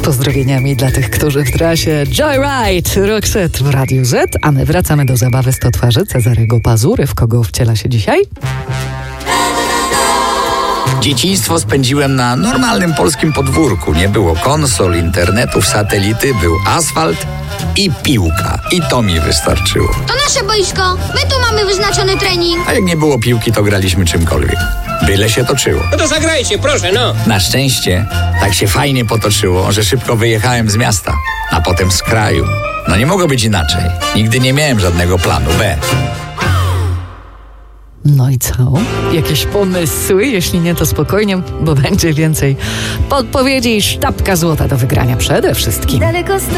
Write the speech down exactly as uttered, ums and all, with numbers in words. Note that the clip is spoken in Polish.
pozdrowieniami dla tych, którzy w trasie Joyride, Roxette w Radiu Z, a my wracamy do zabawy sto twarzy Cezarego Pazury. W kogo wciela się dzisiaj? Dzieciństwo spędziłem na normalnym polskim podwórku. Nie było konsol, internetów, satelity, był asfalt i piłka. I to mi wystarczyło. To nasze boisko. My tu mamy wyznaczony trening. A jak nie było piłki, to graliśmy czymkolwiek. Byle się toczyło. No to zagrajcie, proszę, no. Na szczęście tak się fajnie potoczyło, że szybko wyjechałem z miasta, a potem z kraju. No nie mogło być inaczej. Nigdy nie miałem żadnego planu B. No i co? Jakieś pomysły? Jeśli nie, to spokojnie, bo będzie więcej podpowiedzi i sztabka złota do wygrania przede wszystkim. Daleko stąd